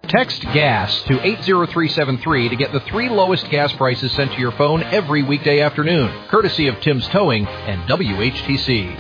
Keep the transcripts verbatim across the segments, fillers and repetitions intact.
Text GAS to eight zero three seven three to get the three lowest gas prices sent to your phone every weekday afternoon, courtesy of Tim's Towing and W H T C.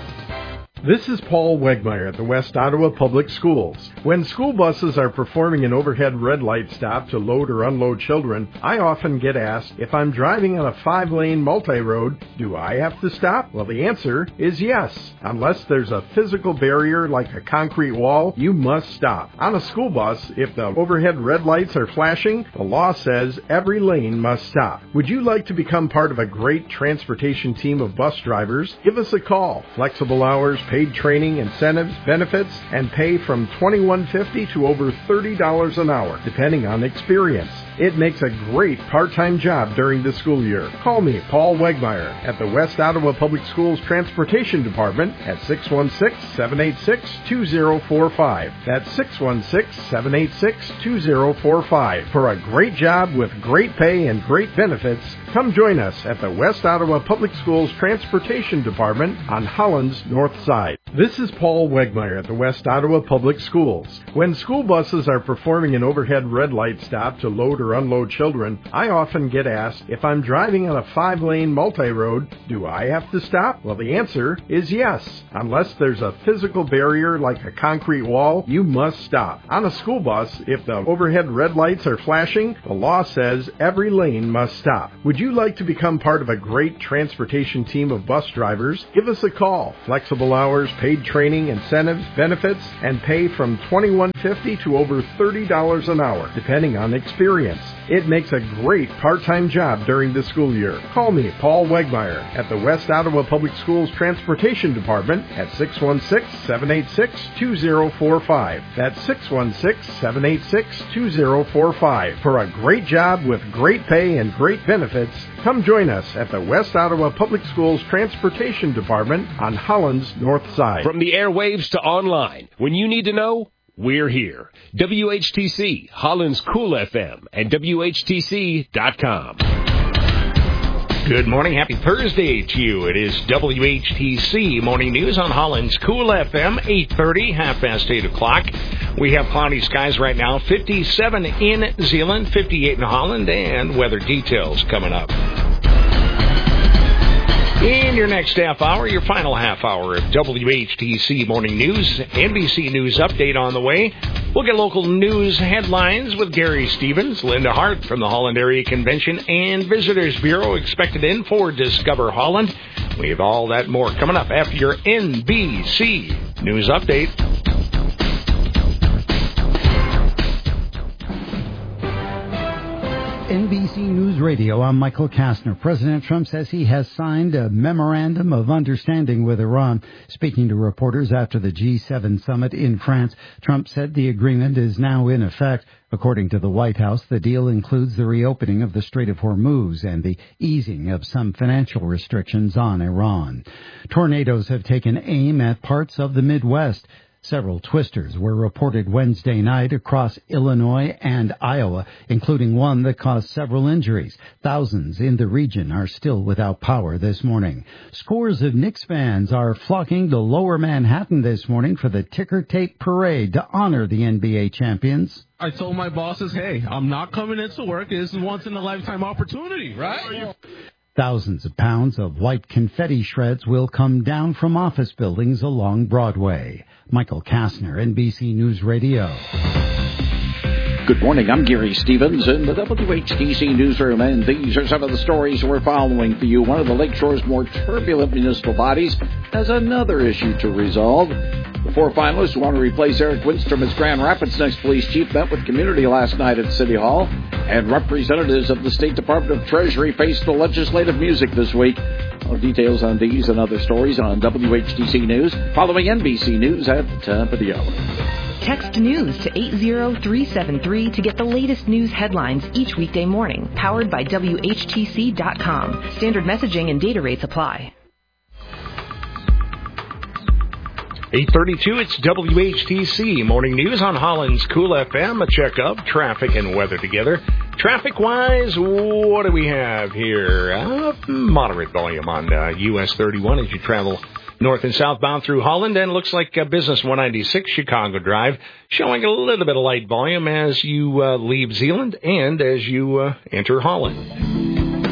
This is Paul Wegmeyer at the West Ottawa Public Schools. When school buses are performing an overhead red light stop to load or unload children, I often get asked, if I'm driving on a five-lane multi-road, do I have to stop? Well, the answer is yes. Unless there's a physical barrier like a concrete wall, you must stop. On a school bus, if the overhead red lights are flashing, the law says every lane must stop. Would you like to become part of a great transportation team of bus drivers? Give us a call. Flexible hours, paid training, incentives, benefits, and pay from twenty-one fifty to over thirty dollars an hour, depending on experience. It makes a great part-time job during the school year. Call me, Paul Wegmeyer, at the West Ottawa Public Schools Transportation Department at six one six, seven eight six, two zero four five. That's six one six, seven eight six, two zero four five. For a great job with great pay and great benefits, come join us at the West Ottawa Public Schools Transportation Department on Holland's North Side. This is Paul Wegmeyer at the West Ottawa Public Schools. When school buses are performing an overhead red light stop to load or unload children, I often get asked, if I'm driving on a five-lane multi-road, do I have to stop? Well, the answer is yes. Unless there's a physical barrier like a concrete wall, you must stop. On a school bus, if the overhead red lights are flashing, the law says every lane must stop. Would you like to become part of a great transportation team of bus drivers? Give us a call. Flexible hours, paid training, incentives, benefits, and pay from twenty-one fifty to over thirty dollars an hour, depending on experience. It makes a great part-time job during the school year. Call me, Paul Wegmeyer, at the West Ottawa Public Schools Transportation Department at six one six, seven eight six, two zero four five. That's six one six, seven eight six, two zero four five. For a great job with great pay and great benefits, come join us at the West Ottawa Public Schools Transportation Department on Holland's North Side. From the airwaves to online, when you need to know, we're here. W H T C, Holland's Cool F M, and W H T C dot com. Good morning. Happy Thursday to you. It is W H T C Morning News on Holland's Cool F M, eight thirty, half past eight o'clock. We have cloudy skies right now, fifty-seven in Zeeland, fifty-eight in Holland, and weather details coming up. In your next half hour, your final half hour of W H T C Morning News, N B C News Update on the way. We'll get local news headlines with Gary Stevens, Linda Hart from the Holland Area Convention and Visitors Bureau expected in for Discover Holland. We have all that more coming up after your N B C News Update. N B C News Radio, I'm Michael Kastner. President Trump says he has signed a memorandum of understanding with Iran. Speaking to reporters after the G seven summit in France, Trump said the agreement is now in effect. According to the White House, the deal includes the reopening of the Strait of Hormuz and the easing of some financial restrictions on Iran. Tornadoes have taken aim at parts of the Midwest. Several twisters were reported Wednesday night across Illinois and Iowa, including one that caused several injuries. Thousands in the region are still without power this morning. Scores of Knicks fans are flocking to Lower Manhattan this morning for the ticker tape parade to honor the N B A champions. I told my bosses, hey, I'm not coming into work. This is a once-in-a-lifetime opportunity, right? Thousands of pounds of white confetti shreds will come down from office buildings along Broadway. Michael Kastner, N B C News Radio. Good morning, I'm Gary Stevens in the W H T C newsroom, and these are some of the stories we're following for you. One of the Lakeshore's more turbulent municipal bodies has another issue to resolve. The four finalists who want to replace Eric Winstrom as Grand Rapids' next police chief met with community last night at City Hall, and representatives of the State Department of Treasury faced the legislative music this week. All details on these and other stories on W H T C News, following N B C News at the top of the hour. Text news to eight zero three seven three to get the latest news headlines each weekday morning. Powered by W H T C dot com. Standard messaging and data rates apply. eight thirty-two, it's W H T C Morning News on Holland's Cool F M. A check of traffic and weather together. Traffic-wise, what do we have here? Uh, moderate volume on uh, U S thirty-one as you travel North and southbound through Holland, and looks like uh, Business one ninety-six Chicago Drive showing a little bit of light volume as you uh, leave Zeeland and as you uh, enter Holland.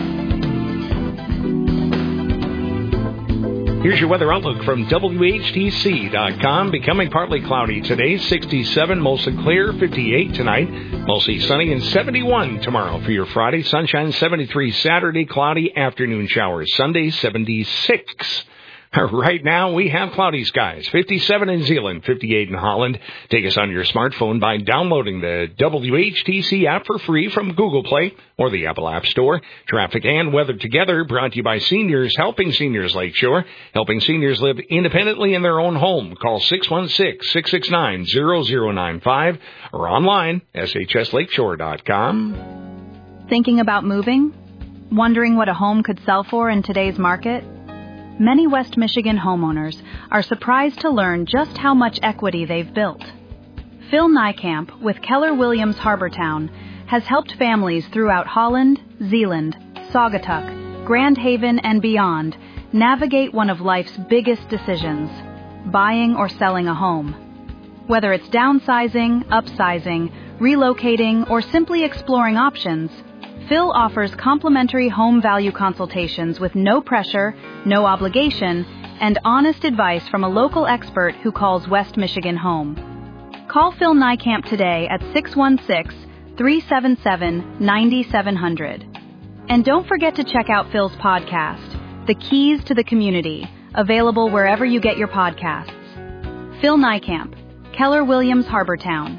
Here's your weather outlook from W H T C dot com. Becoming partly cloudy today, sixty-seven, mostly clear, fifty-eight tonight, mostly sunny, and seventy-one tomorrow for your Friday. Sunshine, seventy-three Saturday, cloudy, afternoon showers Sunday, seventy-six. Right now, we have cloudy skies, fifty-seven in Zeeland, fifty-eight in Holland. Take us on your smartphone by downloading the W H T C app for free from Google Play or the Apple App Store. Traffic and weather together brought to you by Seniors Helping Seniors Lakeshore, helping seniors live independently in their own home. Call six one six, six six nine, zero zero nine five or online, S H S lakeshore dot com. Thinking about moving? Wondering what a home could sell for in today's market? Many West Michigan homeowners are surprised to learn just how much equity they've built. Phil Niekamp with Keller Williams Harbortown has helped families throughout Holland, Zeeland, Saugatuck, Grand Haven, and beyond navigate one of life's biggest decisions, buying or selling a home. Whether it's downsizing, upsizing, relocating, or simply exploring options, Phil offers complimentary home value consultations with no pressure, no obligation, and honest advice from a local expert who calls West Michigan home. Call Phil Niekamp today at six one six, three seven seven, nine seven zero zero. And don't forget to check out Phil's podcast, The Keys to the Community, available wherever you get your podcasts. Phil Niekamp, Keller Williams Harbortown.